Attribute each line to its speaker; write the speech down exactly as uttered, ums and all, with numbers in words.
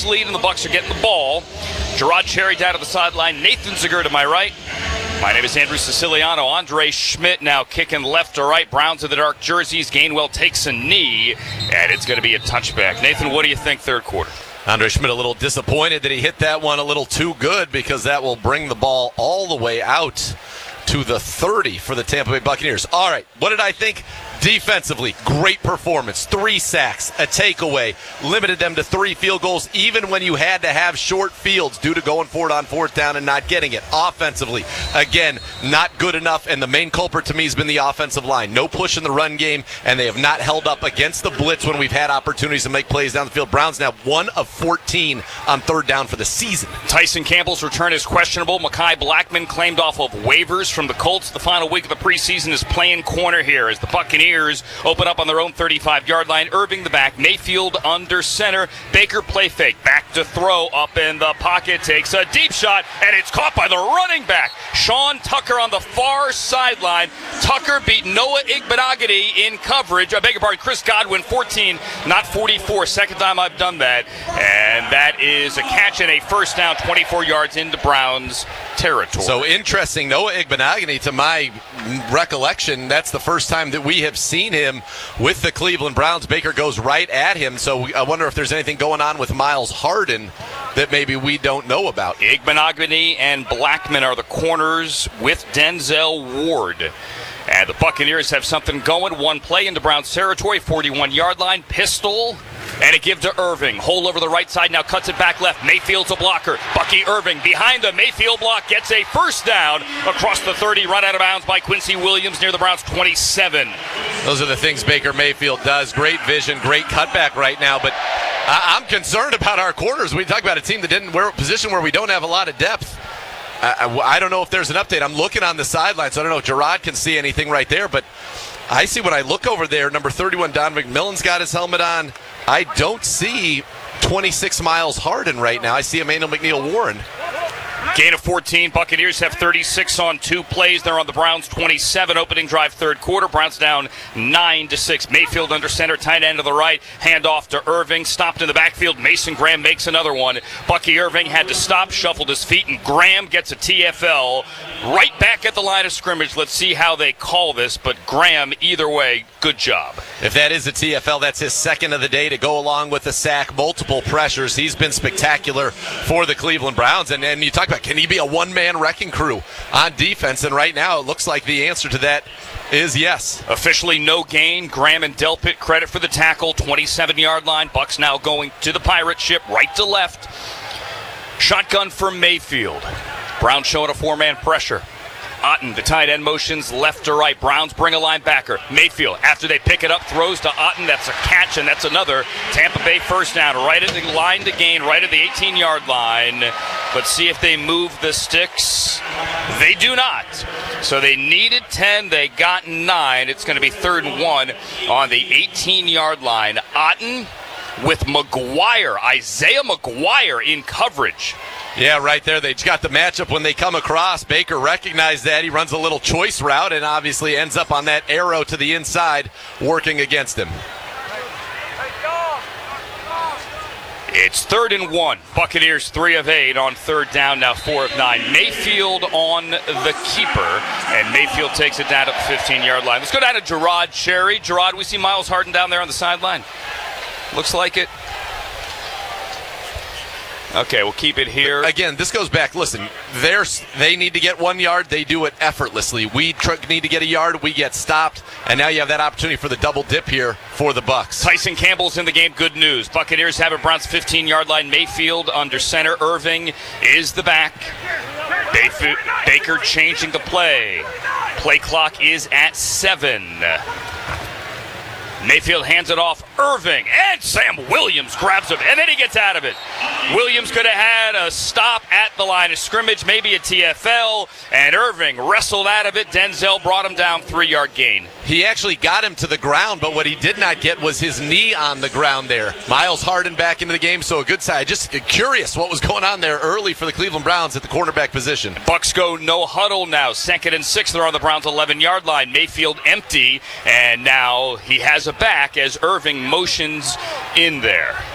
Speaker 1: six lead, and the Bucs are getting the ball. Gerard Cherry down to the sideline. Nathan Zegura to my right. My name is Andrew Siciliano. Andre Schmidt now kicking left to right. Browns in the dark jerseys. Gainwell takes a knee, and it's going to be a touchback. Nathan, what do you think third quarter?
Speaker 2: Andre Schmidt a little disappointed that he hit that one a little too good, because that will bring the ball all the way out to the thirty for the Tampa Bay Buccaneers. All right, what did I think? Defensively, great performance. Three sacks, a takeaway, limited them to three field goals, even when you had to have short fields due to going for it on fourth down and not getting it. Offensively, again, not good enough, and the main culprit to me has been the offensive line. No push in the run game, and they have not held up against the blitz when we've had opportunities to make plays down the field. Browns now one of fourteen on third down for the season.
Speaker 1: Tyson Campbell's return is questionable. Mekhi Blackmon, claimed off of waivers from the Colts the final week of the preseason, is playing corner here as the Buccaneers open up on their own thirty-five-yard line. Irving the back, Mayfield under center. Baker play fake, back to throw, up in the pocket, takes a deep shot, and it's caught by the running back, Sean Tucker, on the far sideline. Tucker beat Noah Igbenogany in coverage. I beg your pardon, Chris Godwin, fourteen, not forty-four. Second time I've done that. And that is a catch and a first down, twenty-four yards into Browns territory.
Speaker 2: So interesting, Noah Igbenogany, to my recollection, that's the first time that we have seen him with the Cleveland Browns. Baker goes right at him, so I wonder if there's anything going on with Miles Harden that maybe we don't know about.
Speaker 1: Igbenogany and Blackmon are the corners with Denzel Ward. And the Buccaneers have something going. One play into Browns territory, forty-one-yard line, pistol, and a give to Irving. Hole over the right side, now cuts it back left. Mayfield's a blocker. Bucky Irving behind the Mayfield block gets a first down across the thirty, run out of bounds by Quincy Williams near the Browns twenty-seven.
Speaker 2: Those are the things Baker Mayfield does. Great vision, great cutback right now, but I- I'm concerned about our corners. We talk about a team that didn't, we're a position where we don't have a lot of depth. I, I don't know if there's an update. I'm looking on the sideline, so I don't know if Gerard can see anything right there, but I see when I look over there, number thirty-one, Don McMillan's got his helmet on. I don't see twenty-six Miles Harden right now. I see Emmanuel McNeil Warren.
Speaker 1: Gain of fourteen. Buccaneers have thirty-six on two plays. They're on the Browns twenty-seven. Opening drive, third quarter. Browns down nine to six. Mayfield under center, tight end to the right. Handoff to Irving. Stopped in the backfield. Mason Graham makes another one. Bucky Irving had to stop, shuffled his feet, and Graham gets a T F L right back at the line of scrimmage. Let's see how they call this, but Graham, either way, good job.
Speaker 2: If that is a T F L, that's his second of the day to go along with the sack, multiple pressures. He's been spectacular for the Cleveland Browns, and, and you talk about, can he be a one-man wrecking crew on defense? And right now it looks like the answer to that is yes.
Speaker 1: Officially no gain. Graham and Delpit credit for the tackle. twenty-seven-yard line. Bucks now going to the pirate ship, right to left. Shotgun for Mayfield. Browns showing a four-man pressure. Otten, the tight end, motions left to right. Browns bring a linebacker. Mayfield, after they pick it up, throws to Otten. That's a catch, and that's another Tampa Bay first down. Right at the line to gain, right at the eighteen-yard line. But see if they move the sticks. They do not. So they needed ten. They got nine. It's going to be third and one on the eighteen-yard line. Otten with McGuire, Isaiah McGuire in coverage.
Speaker 2: Yeah, right there. They got the matchup when they come across. Baker recognized that. He runs a little choice route and obviously ends up on that arrow to the inside, working against him.
Speaker 1: It's third and one. Buccaneers three of eight on third down, now four of nine. Mayfield on the keeper, and Mayfield takes it down to the fifteen-yard line. Let's go down to Gerard Cherry. Gerard, we see Miles Harden down there on the sideline. Looks like it. Okay, we'll keep it here.
Speaker 2: Again, this goes back. Listen, they need to get one yard. They do it effortlessly. We tr- need to get a yard. We get stopped. And now you have that opportunity for the double dip here for the Bucs.
Speaker 1: Tyson Campbell's in the game. Good news. Buccaneers have a Browns fifteen-yard line. Mayfield under center. Irving is the back. Baker changing the play. Play clock is at seven. Mayfield hands it off. Irving and Sam Williams grabs him, and then he gets out of it. Williams could have had a stop at the line of scrimmage, maybe a T F L, and Irving wrestled out of it. Denzel brought him down, three-yard gain.
Speaker 2: He actually got him to the ground, but what he did not get was his knee on the ground there. Miles Harden back into the game, so a good side. Just curious what was going on there early for the Cleveland Browns at the cornerback position.
Speaker 1: Bucks go no huddle now. Second and six. They're on the Browns' eleven-yard line. Mayfield empty, and now he has a back as Irving motions in there.